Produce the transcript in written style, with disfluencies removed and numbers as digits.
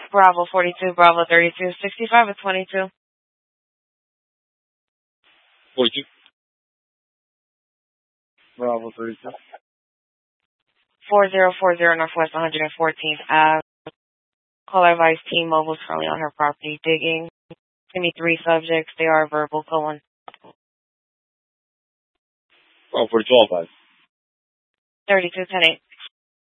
Bravo 42, Bravo 32, 65 at 22. 42. Bravo 32. 4040 Northwest 114th Ave. Caller advised T-Mobile's currently on her property digging. Give me 3 subjects. They are verbal. Go on. Bravo 42, all 5. 32, 10-8.